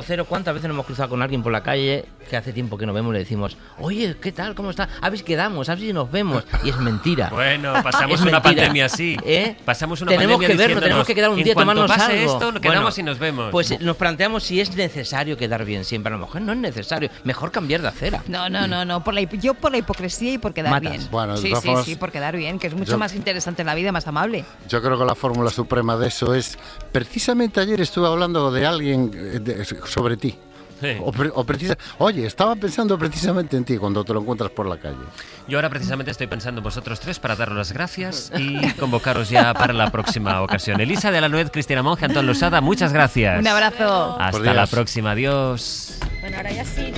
Cero, ¿cuántas veces nos hemos cruzado con alguien por la calle que hace tiempo que nos vemos y le decimos, oye, ¿qué tal? ¿Cómo está? A ver si quedamos, a ver si nos vemos. Y es mentira. Bueno, pasamos Es una mentira. pandemia así. Pasamos una pandemia que vernos, tenemos que quedar un día a tomarnos cuanto pase algo. esto, quedamos y nos vemos. Pues nos planteamos si es necesario quedar bien siempre. A lo mejor no es necesario. Mejor cambiar de acera. No. Yo por la hipocresía y por quedar Matas. bien. Bueno, de sí, todas sí, formas, sí, por quedar bien, que es mucho más interesante en la vida, más amable. Yo creo que la fórmula suprema de eso es... Precisamente ayer estuve hablando de alguien sobre ti. Sí. Oye, estaba pensando precisamente en ti cuando te lo encuentras por la calle. Yo ahora precisamente estoy pensando en vosotros tres para daros las gracias y convocaros ya para la próxima ocasión. Elisa de la Nuez, Cristina Monge, Antón Losada, muchas gracias. Un abrazo. Hasta la próxima, adiós. Bueno, ahora ya sí.